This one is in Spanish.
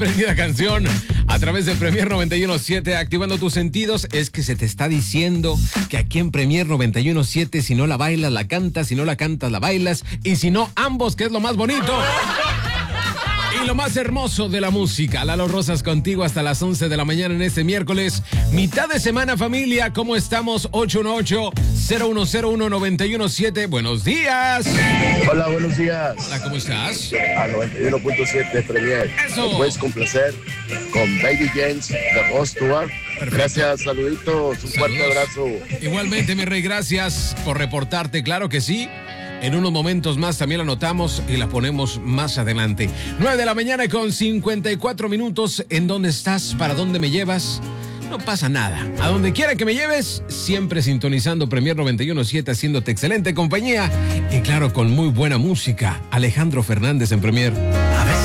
Prendida canción a través de Premier 91.7, activando tus sentidos. Es que se te está diciendo que aquí en Premier 91.7, si no la bailas, la cantas, si no la cantas, la bailas, y si no, ambos, que es lo más bonito. Y lo más hermoso de la música. Lalo Rosas contigo hasta las 11 de la mañana en este miércoles. Mitad de semana, familia. ¿Cómo estamos? 818-0101-917. Buenos días. Hola, buenos días. Hola, ¿cómo estás? A 91.7 Premier. Eso. Me puedes complacer con Baby James de Rod Stewart. Perfecto. Gracias, saluditos, un fuerte abrazo. Igualmente, mi rey, gracias por reportarte. Claro que sí. En unos momentos más también la anotamos y la ponemos más adelante. 9 de la mañana con 54 minutos. ¿En dónde estás? ¿Para dónde me llevas? No pasa nada. A donde quiera que me lleves, siempre sintonizando Premier 91.7, haciéndote excelente compañía. Y claro, con muy buena música. Alejandro Fernández en Premier.